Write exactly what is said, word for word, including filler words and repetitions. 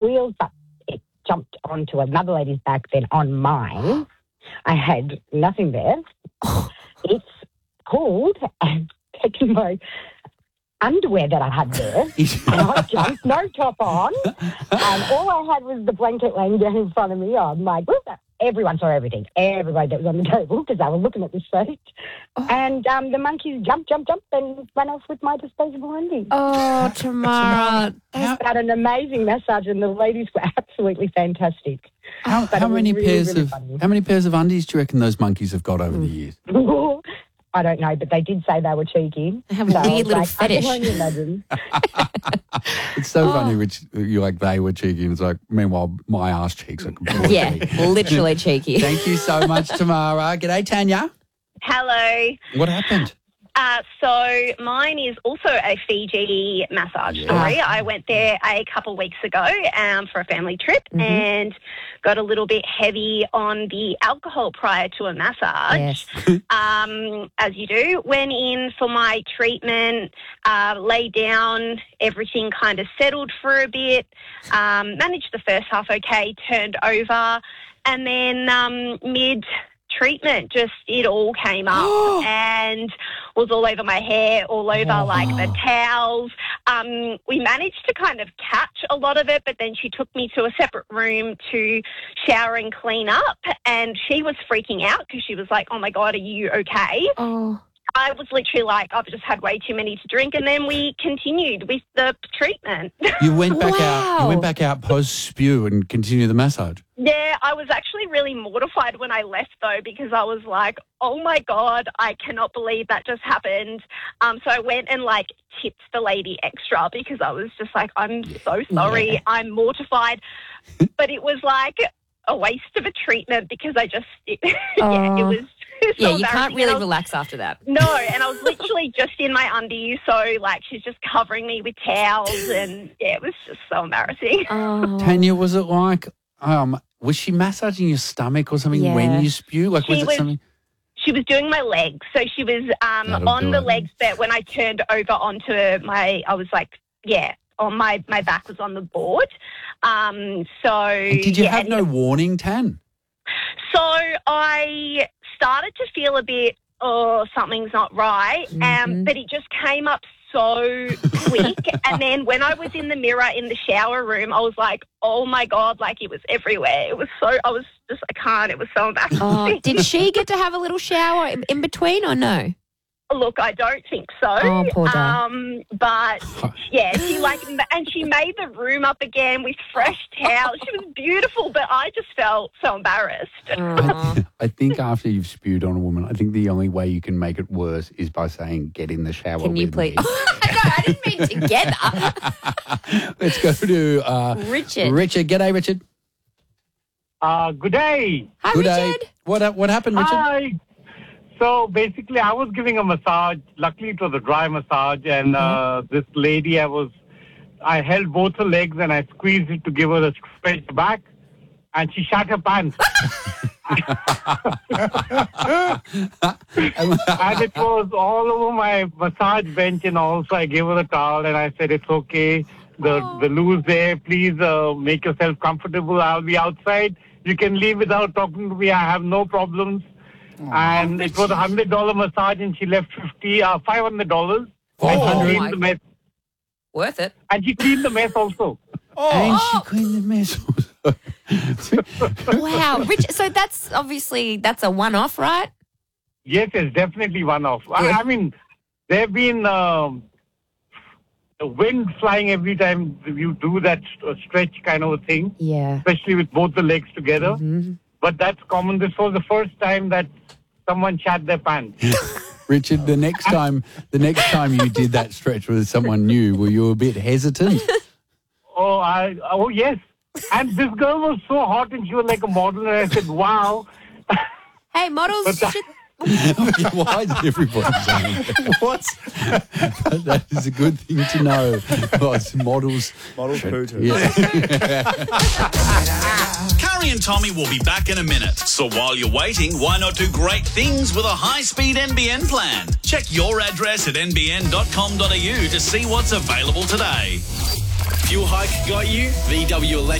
wheels, but it jumped onto another lady's back, then on mine. I had nothing there. It's pulled and taken my underwear that I had there, and I jumped, no top on, and all I had was the blanket laying down in front of me. I'm like, what's that? Everyone saw everything, everybody that was on the table, because they were looking at this footage. Oh. And um, the monkeys jumped, jumped, jumped, and ran off with my disposable undies. Oh, Tamara. I had an amazing massage, and the ladies were absolutely fantastic. How, how many really, pairs really of funny. How many pairs of undies do you reckon those monkeys have got over mm. the years? I don't know, but they did say they were cheeky. They have a so weird little like, fetish. I can only imagine. It's so oh. funny, Rich, you're like, they were cheeky, and it's like, meanwhile, my ass cheeks are completely Yeah, literally cheeky. Thank you so much, Tamara. G'day, Tanya. Hello. What happened? Uh, so mine is also a Fiji massage yeah. story. I went there a couple of weeks ago um, for a family trip mm-hmm. and got a little bit heavy on the alcohol prior to a massage, yes. um, as you do. Went in for my treatment, uh, lay down, everything kind of settled for a bit, um, managed the first half okay, turned over, and then um, mid... treatment, just it all came up and was all over my hair, all over oh. like the towels. Um, we managed to kind of catch a lot of it, but then she took me to a separate room to shower and clean up, and she was freaking out because she was like, oh my God, are you okay? Oh. I was literally like, I've just had way too many to drink, and then we continued with the treatment. You went back wow. out. You went back out post spew and continued the massage. Yeah, I was actually really mortified when I left though, because I was like, oh my God, I cannot believe that just happened. Um, so I went and like tipped the lady extra because I was just like, I'm so sorry, yeah. I'm mortified, but it was like a waste of a treatment because I just, it, oh. yeah, it was. So yeah, you can't really was, relax after that. No, and I was literally just in my undies, so like she's just covering me with towels, and yeah, it was just so embarrassing. Oh. Tanya, was it like, um, was she massaging your stomach or something yeah. when you spew? Like, she was it was, something? She was doing my legs, so she was um, on the it. legs, but when I turned over onto my, I was like, yeah. on my, my back was on the board. Um, so and did you yeah, have no warning, Tan? So I started to feel a bit, oh, something's not right, mm-hmm. um, but it just came up so quick. And then when I was in the mirror in the shower room, I was like, oh, my God, like it was everywhere. It was so, I was just, I can't, it was so embarrassing. Oh, did she get to have a little shower in, in between or no? Look, I don't think so. Oh, poor dear. Um, but yeah, she like, and she made the room up again with fresh towels. She was beautiful, but I just felt so embarrassed. I, I think after you've spewed on a woman, I think the only way you can make it worse is by saying, "Get in the shower." Can you with please? me. No, I didn't mean together. Let's go to uh, Richard. Richard, g'day, Richard. Uh, good day. Hi, good Richard. Day. What what happened, Richard? Hi. So basically, I was giving a massage. Luckily, it was a dry massage, and uh, this lady, I was, I held both her legs and I squeezed it to give her a stretch back, and she shat her pants. And it was all over my massage bench, and also I gave her a towel, and I said, "It's okay. The oh. the loo's there. Please uh, make yourself comfortable. I'll be outside. You can leave without talking to me. I have no problems." Oh, and it was a hundred dollar massage, and she left fifty, uh, five hundred dollars. Oh, and she oh cleaned the mess. Worth it. And she cleaned the mess also. Oh, and she cleaned the mess. Wow, Rich. So that's obviously that's a one-off, right? Yes, it's definitely one-off. I, I mean, there have been um, the wind flying every time you do that stretch kind of a thing. Yeah. Especially with both the legs together. Mm-hmm. But that's common. This was the first time that someone shat their pants. Richard, the next time the next time you did that stretch with someone new, were you a bit hesitant? Oh, I oh yes. And this girl was so hot, and she was like a model, and I said, wow. Hey, models that, should... Why is everybody saying that? What? That is a good thing to know. Oh, it's models. Models poo too. Yeah. Curry and Tommy will be back in a minute. So while you're waiting, why not do great things with a high-speed N B N plan? Check your address at n b n dot com dot a u to see what's available today. Fuel hike got you? V W